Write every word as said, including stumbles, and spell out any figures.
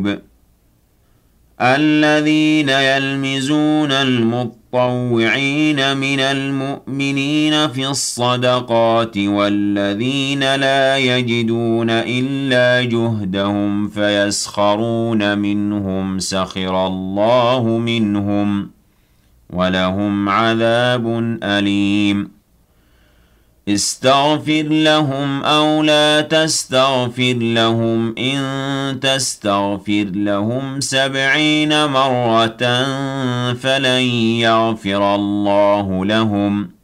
الذنوب الذين يلمزون المطوعين من المؤمنين في الصدقات والذين لا يجدون إلا جهدهم فيسخرون منهم سخر الله منهم ولهم عذاب أليم استغفر لهم أو لا تستغفر لهم إن تستغفر لهم سبعين مرة فلن يغفر الله لهم